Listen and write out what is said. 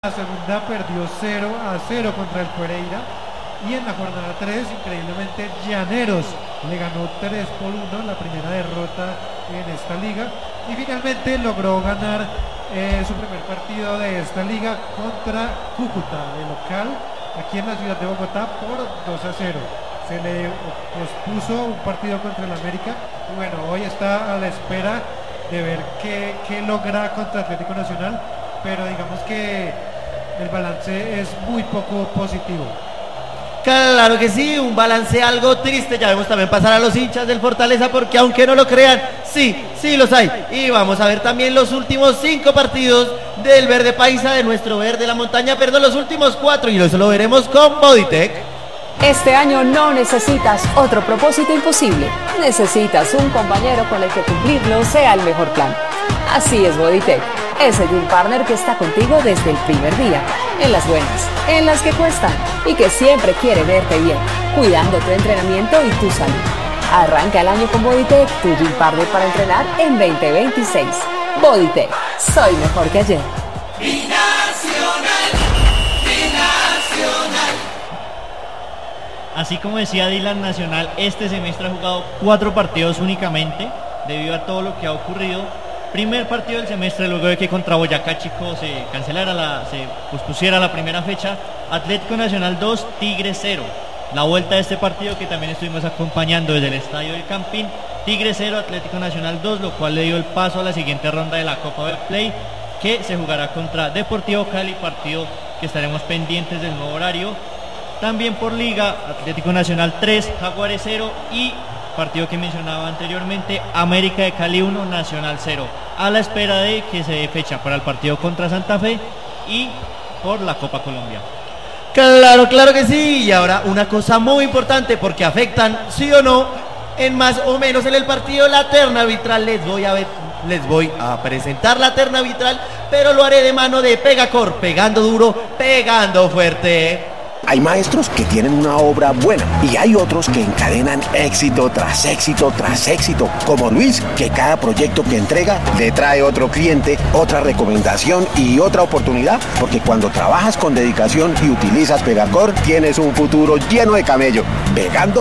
La segunda perdió 0-0 contra el Pereira. Y en la jornada 3, increíblemente, Llaneros le ganó 3-1, la primera derrota en esta liga. Y finalmente logró ganar su primer partido de esta liga contra Cúcuta, de local, aquí en la ciudad de Bogotá, por 2-0. Se le pospuso un partido contra el América. Y bueno, hoy está a la espera de ver qué logra contra Atlético Nacional. Pero digamos que el balance es muy poco positivo. Claro que sí, un balance algo triste. Ya vemos también pasar a los hinchas del Fortaleza, porque aunque no lo crean, sí los hay. Y vamos a ver también los últimos 5 partidos del Verde Paisa, de nuestro Verde la Montaña, perdón, los últimos 4, y eso lo veremos con Bodytech. Este año no necesitas otro propósito imposible. Necesitas un compañero con el que cumplirlo sea el mejor plan. Así es Bodytech, ese gym partner que está contigo desde el primer día, en las buenas, en las que cuestan, y que siempre quiere verte bien, cuidando tu entrenamiento y tu salud. Arranca el año con Bodytech, tu gym partner para entrenar en 2026. Bodytech, soy mejor que ayer. Binacional. Así como decía Dylan, Nacional este semestre ha jugado 4 partidos únicamente, debido a todo lo que ha ocurrido. Primer partido del semestre, luego de que contra Boyacá Chico se pospusiera la primera fecha. Atlético Nacional 2, Tigre 0. La vuelta de este partido, que también estuvimos acompañando desde el Estadio del Campín, Tigre 0, Atlético Nacional 2, lo cual le dio el paso a la siguiente ronda de la Copa Betplay, que se jugará contra Deportivo Cali, partido que estaremos pendientes del nuevo horario. También por Liga, Atlético Nacional 3, Jaguares 0, y partido que mencionaba anteriormente, América de Cali 1, Nacional 0, a la espera de que se dé fecha para el partido contra Santa Fe y por la Copa Colombia. Claro que sí. Y ahora una cosa muy importante, porque afectan, sí o no, en más o menos en el partido, la terna arbitral. Les voy a presentar la terna arbitral, pero lo haré de mano de Pegacor, pegando duro, pegando fuerte. Hay maestros que tienen una obra buena y hay otros que encadenan éxito tras éxito tras éxito, como Luis, que cada proyecto que entrega le trae otro cliente, otra recomendación y otra oportunidad, porque cuando trabajas con dedicación y utilizas Pegacor, tienes un futuro lleno de camello, pegando